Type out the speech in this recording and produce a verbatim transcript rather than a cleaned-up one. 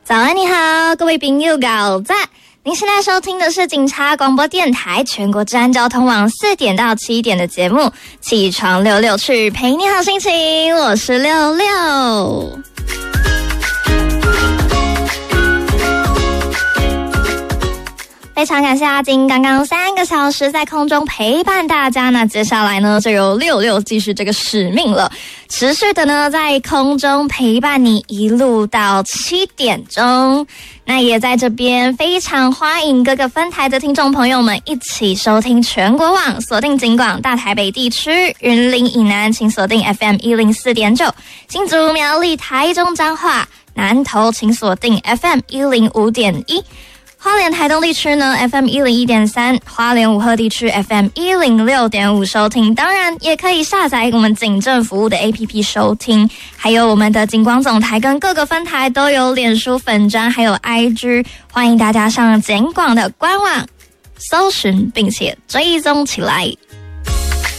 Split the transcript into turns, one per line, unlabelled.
早安，你好，各位朋友搞赞！您现在收听的是警察广播电台全国治安交通网四点到七点的节目，起床六六去陪你好心情，我是六六。非常感谢阿金刚刚三个小时在空中陪伴大家，那接下来呢就由六六继续这个使命了，持续的呢在空中陪伴你一路到七点钟。那也在这边非常欢迎各个分台的听众朋友们一起收听全国网，锁定警广大台北地区，云林以南请锁定 F M 一零四点九， 新竹苗栗台中彰化南投请锁定 F M 一零五点一，花莲台东地区呢 F M 一零一点三， 花莲武鹤地区 F M 一零六点五 收听，当然也可以下载我们警政服务的 A P P 收听，还有我们的警广总台跟各个分台都有脸书粉专还有 I G， 欢迎大家上警广的官网搜寻并且追踪起来。